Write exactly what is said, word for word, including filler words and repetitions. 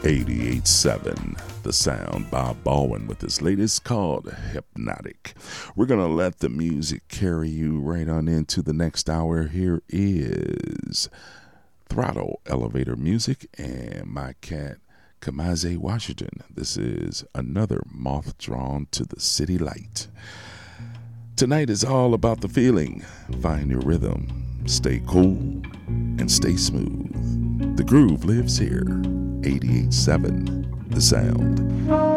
eighty-eight point seven The Sound. Bob Baldwin with his latest called Hypnotic. We're going to let the music carry you right on into the next hour. Here is Throttle Elevator Music and my cat Kamaze Washington. This is another Moth Drawn to the City Light. Tonight is all about the feeling. Find your rhythm. Stay cool and stay smooth. The groove lives here. eighty-eight point seven The Sound.